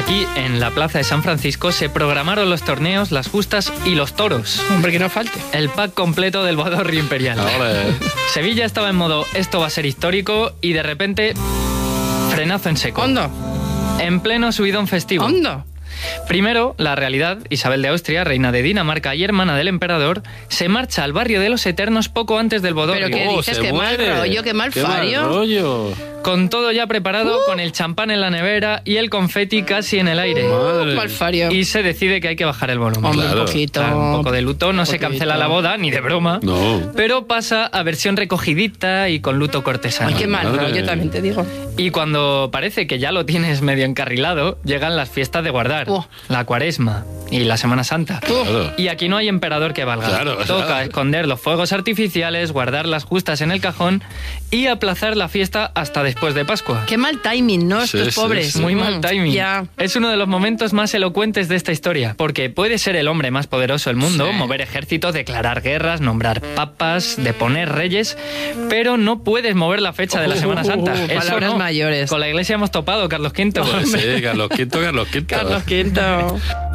Aquí, en la plaza de San Francisco, se programaron los torneos, las justas y los toros. Hombre, que no falte. El pack completo del bodorrio imperial. Ahora, Sevilla estaba en modo, esto va a ser histórico, y de repente, frenazo en seco. ¿Hondo? En pleno subidón festivo. ¿Hondo? Primero, la realidad, Isabel de Austria, reina de Dinamarca y hermana del emperador, se marcha al barrio de los Eternos poco antes del bodorrio. ¿Pero qué dices? Qué mal rollo, qué mal fario. Con todo ya preparado, con el champán en la nevera y el confeti casi en el aire. Mal fario. Y se decide que hay que bajar el volumen. Hombre, un poquito. Claro, un poco de luto, no se cancela la boda, ni de broma. No. Pero pasa a versión recogidita y con luto cortesano. Ay, qué mal rollo, también te digo. Y cuando parece que ya lo tienes medio encarrilado, llegan las fiestas de guardar, la Cuaresma y la Semana Santa. Claro. Y aquí no hay emperador que valga. Claro, Toca claro. esconder los fuegos artificiales, guardar las justas en el cajón y aplazar la fiesta hasta después de Pascua. Qué mal timing, ¿no? Sí, Estos sí, pobres. sí. Muy mal timing. Ya. Es uno de los momentos más elocuentes de esta historia, porque puede ser el hombre más poderoso del mundo, Sí. mover ejércitos, declarar guerras, nombrar papas, deponer reyes, pero no puedes mover la fecha de la Semana Santa. Eso palabras no. mayores. Con la iglesia hemos topado, Carlos V. Sí, Carlos V. Carlos V.